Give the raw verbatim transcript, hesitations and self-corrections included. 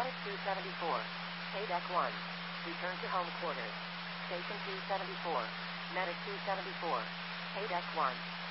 Medic two seventy-four. Paydeck one. Return to home quarters. Station two seventy-four. Medic two seventy-four. Paydeck one.